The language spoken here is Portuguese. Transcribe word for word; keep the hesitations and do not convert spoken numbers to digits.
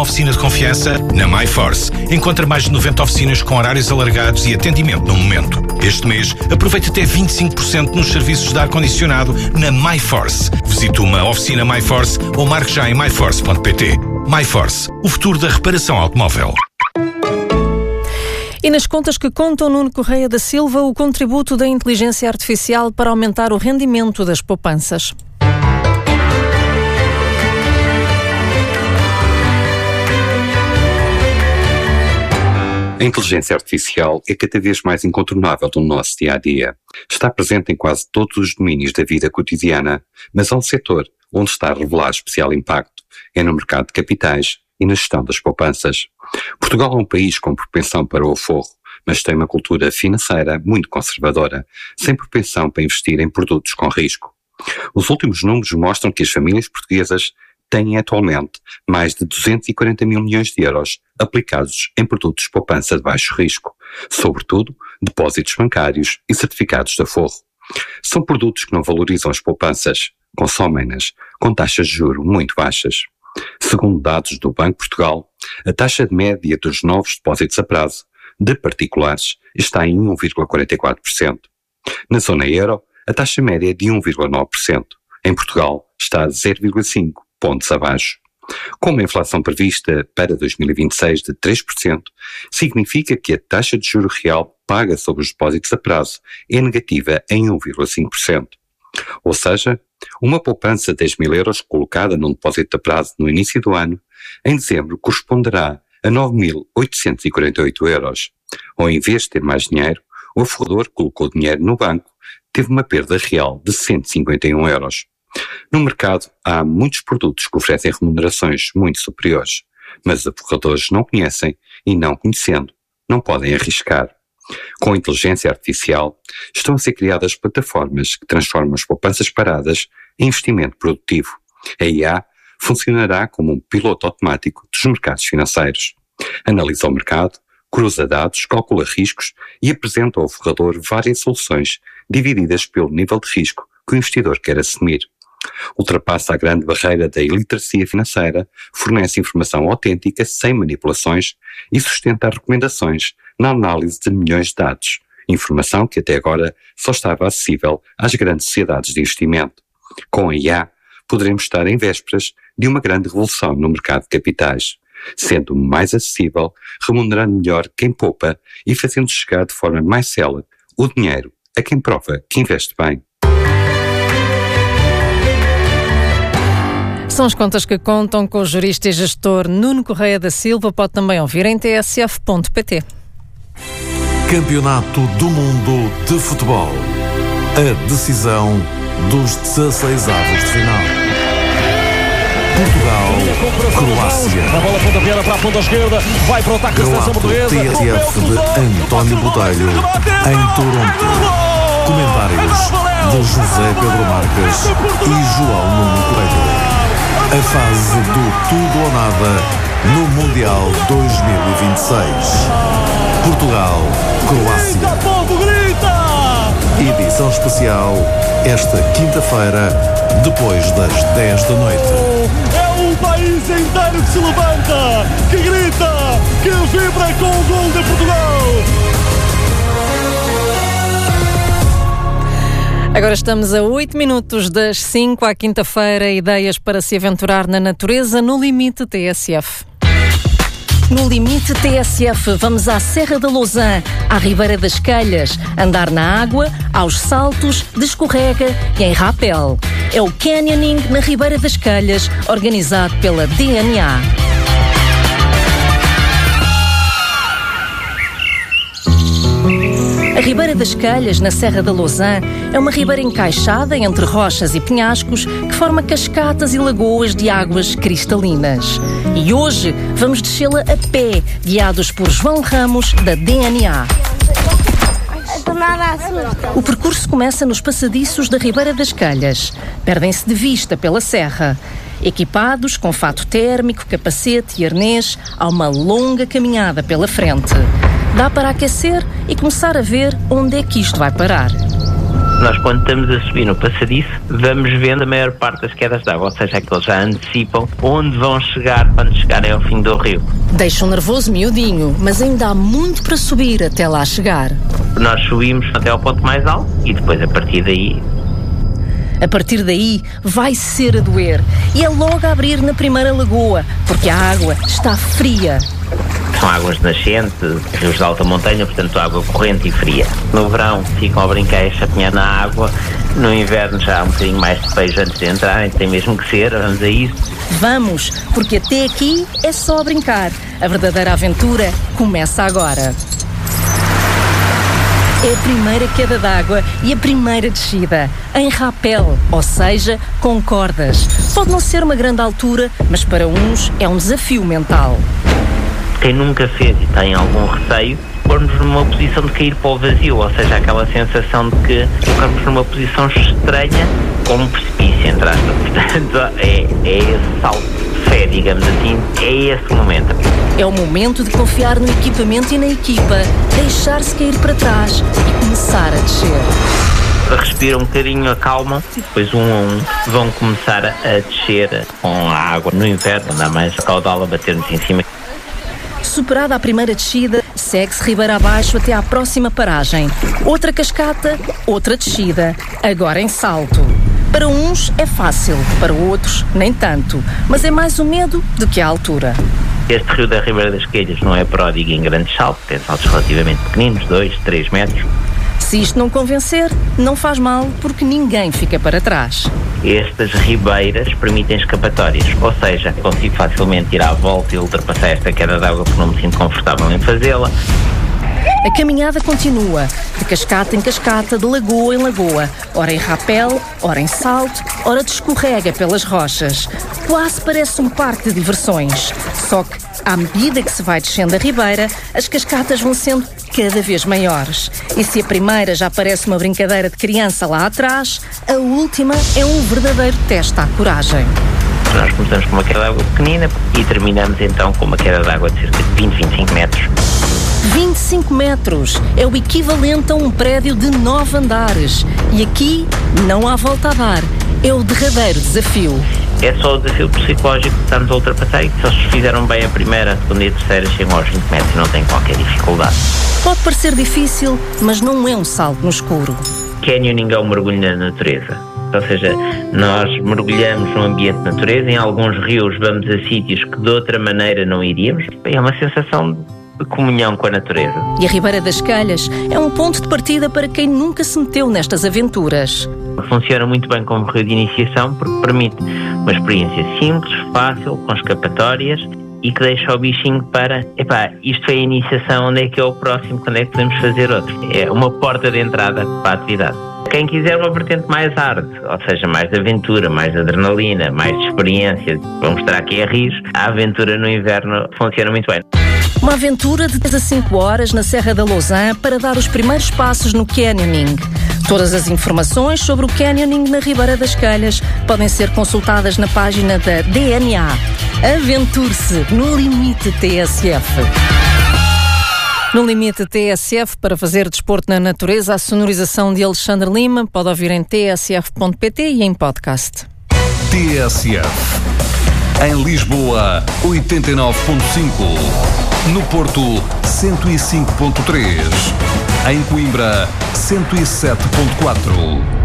oficina de confiança na MyForce. Encontra mais de noventa oficinas com horários alargados e atendimento no momento. Este mês, aproveite até vinte e cinco por cento nos serviços de ar-condicionado na MyForce. Visite uma oficina MyForce ou marque já em my force ponto p t. MyForce, o futuro da reparação automóvel. E nas contas que contam Nuno Correia da Silva, o contributo da inteligência artificial para aumentar o rendimento das poupanças. A inteligência artificial é cada vez mais incontornável no nosso dia-a-dia. Está presente em quase todos os domínios da vida cotidiana, mas há um setor onde está a revelar especial impacto. É no mercado de capitais e na gestão das poupanças. Portugal é um país com propensão para o aforro, mas tem uma cultura financeira muito conservadora, sem propensão para investir em produtos com risco. Os últimos números mostram que as famílias portuguesas têm atualmente mais de duzentos e quarenta mil milhões de euros aplicados em produtos de poupança de baixo risco, sobretudo depósitos bancários e certificados de aforro. São produtos que não valorizam as poupanças, consomem-nas com taxas de juros muito baixas. Segundo dados do Banco de Portugal, a taxa de média dos novos depósitos a prazo de particulares está em um vírgula quarenta e quatro por cento. Na zona euro, a taxa média é de um vírgula nove por cento. Em Portugal, está a zero vírgula cinco pontos abaixo. Com uma inflação prevista para dois mil e vinte e seis de três por cento, significa que a taxa de juro real paga sobre os depósitos a prazo é negativa em um vírgula cinco por cento. Ou seja, uma poupança de dez mil euros colocada num depósito a prazo no início do ano, em dezembro corresponderá a nove mil oitocentos e quarenta e oito euros. Ou em vez de ter mais dinheiro, o aforrador colocou dinheiro no banco, teve uma perda real de cento e cinquenta e um euros. No mercado há muitos produtos que oferecem remunerações muito superiores, mas os aforradores não conhecem e, não conhecendo, não podem arriscar. Com a inteligência artificial, estão a ser criadas plataformas que transformam as poupanças paradas em investimento produtivo. A I A funcionará como um piloto automático dos mercados financeiros. Analisa o mercado, cruza dados, calcula riscos e apresenta ao aforrador várias soluções divididas pelo nível de risco que o investidor quer assumir. Ultrapassa a grande barreira da iliteracia financeira, fornece informação autêntica, sem manipulações e sustenta as recomendações na análise de milhões de dados, informação que até agora só estava acessível às grandes sociedades de investimento. Com a I A, poderemos estar em vésperas de uma grande revolução no mercado de capitais, sendo mais acessível, remunerando melhor quem poupa e fazendo chegar de forma mais célere o dinheiro a quem prova que investe bem. São as contas que contam com o jurista e gestor Nuno Correia da Silva. Pode também ouvir em t s f ponto p t. Campeonato do Mundo de Futebol. A decisão dos dezasseis avos de final. Portugal, Croácia. A bola ponta para a ponta esquerda, vai para o ataque da seleção portuguesa. T S F de António Botelho, em Toronto. Comentários de José Pedro Marques e João Nuno Coelho. A fase do tudo ou nada no Mundial dois mil e vinte e seis. Portugal, Croácia. Grita, povo, grita! Edição especial esta quinta-feira, depois das dez da noite. É o país inteiro que se levanta, que grita, que vibra com o gol de Portugal. Agora estamos a oito minutos das cinco à quinta-feira. Ideias para se aventurar na natureza no Limite T S F. No Limite T S F, vamos à Serra da Lousã, à Ribeira das Calhas, andar na água, aos saltos, de escorrega e em rapel. É o canyoning na Ribeira das Calhas, organizado pela D N A. A Ribeira das Calhas, na Serra da Lousã, é uma ribeira encaixada entre rochas e penhascos que forma cascatas e lagoas de águas cristalinas. E hoje vamos descê-la a pé, guiados por João Ramos, da D N A. O percurso começa nos passadiços da Ribeira das Calhas. Perdem-se de vista pela serra. Equipados com fato térmico, capacete e arnês, há uma longa caminhada pela frente. Dá para aquecer e começar a ver onde é que isto vai parar. Nós, quando estamos a subir no passadiço, vamos vendo a maior parte das quedas de água, ou seja, que eles já antecipam onde vão chegar quando chegarem ao fim do rio. Deixa um nervoso miudinho, mas ainda há muito para subir até lá chegar. Nós subimos até ao ponto mais alto e depois, a partir daí... A partir daí, vai ser a doer. E é logo a abrir na primeira lagoa, porque a água está fria. São águas de nascente, rios de alta montanha, portanto água corrente e fria. No verão ficam a brincar e a chapinhar na água. No inverno já há um bocadinho mais de peixe antes de entrarem, tem mesmo que ser, vamos a isso. Vamos, porque até aqui é só brincar. A verdadeira aventura começa agora. É a primeira queda d'água e a primeira descida, em rapel, ou seja, com cordas. Pode não ser uma grande altura, mas para uns é um desafio mental. Quem nunca fez e tem algum receio, pôr-nos numa posição de cair para o vazio, ou seja, aquela sensação de que ficamos numa posição estranha, como um precipício, entre aspas. Portanto, é, é esse salto de fé, digamos assim, é esse momento. É o momento de confiar no equipamento e na equipa, deixar-se cair para trás e começar a descer. Respiram um bocadinho, acalmam e depois um a um vão começar a descer com a água. No inverno dá mais caudal a bater-nos em cima. Superada a primeira descida, segue-se ribeira abaixo até à próxima paragem. Outra cascata, outra descida, agora em salto. Para uns é fácil, para outros nem tanto, mas é mais o medo do que a altura. Este rio da Ribeira das Calhas não é pródigo em grandes saltos, tem saltos relativamente pequeninos, dois, três metros. Se isto não convencer, não faz mal, porque ninguém fica para trás. Estas ribeiras permitem escapatórias, ou seja, consigo facilmente ir à volta e ultrapassar esta queda de água porque não me sinto confortável em fazê-la. A caminhada continua, de cascata em cascata, de lagoa em lagoa, ora em rapel, ora em salto, ora de escorrega pelas rochas. Quase parece um parque de diversões. Só que, à medida que se vai descendo a ribeira, as cascatas vão sendo cada vez maiores. E se a primeira já parece uma brincadeira de criança lá atrás, a última é um verdadeiro teste à coragem. Nós começamos com uma queda de água pequenina e terminamos então com uma queda de água de cerca de vinte, vinte e cinco metros. vinte e cinco metros é o equivalente a um prédio de nove andares. E aqui não há volta a dar. É o derradeiro desafio. É só o desafio psicológico que estamos a ultrapassar e que se eles fizeram bem a primeira, a segunda e a terceira chegam aos vinte metros e não têm qualquer dificuldade. Pode parecer difícil, mas não é um salto no escuro. Canyoning é um mergulho na natureza. Ou seja, nós mergulhamos num ambiente de natureza, em alguns rios vamos a sítios que de outra maneira não iríamos. É uma sensação de comunhão com a natureza. E a Ribeira das Calhas é um ponto de partida para quem nunca se meteu nestas aventuras. Funciona muito bem como rio de iniciação porque permite uma experiência simples, fácil, com escapatórias e que deixa o bichinho para, epá, isto foi a iniciação, onde é que é o próximo, quando é que podemos fazer outro? É uma porta de entrada para a atividade. Quem quiser uma vertente mais hard, ou seja, mais de aventura, mais de adrenalina, mais de experiência, vou mostrar aqui a rios, a aventura no inverno funciona muito bem. Uma aventura de três a cinco horas na Serra da Lousã para dar os primeiros passos no canyoning. Todas as informações sobre o canyoning na Ribeira das Calhas podem ser consultadas na página da D N A. Aventure-se no Limite T S F. No Limite T S F, para fazer desporto na natureza, a sonorização de Alexandre Lima pode ouvir em t s f ponto p t e em podcast. T S F. Em Lisboa, oitenta e nove ponto cinco. No Porto, cento e cinco ponto três. Em Coimbra, cento e sete ponto quatro.